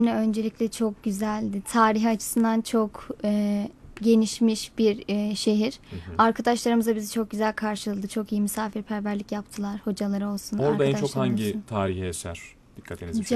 Öncelikle çok güzeldi. Tarihi açısından çok genişmiş bir şehir. Hı hı. Arkadaşlarımız da bizi çok güzel karşıladı. Çok iyi misafirperverlik yaptılar. Hocaları olsun, Orada en çok arkadaşları hangi olsun. tarihi eser dikkatinizi çekti?